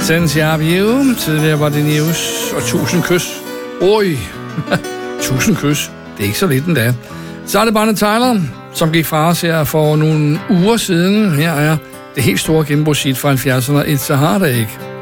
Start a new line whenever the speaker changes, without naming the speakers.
Since jeg you. Tidligere var det news. Og 1000 kys. Oj. 1000 kys. Det er ikke så lidt endda. Så er det Bonnie Tyler, som gik fra os her for nogle uger siden. Her er det helt store gennembrudshit fra 70'erne. It's a Heartache.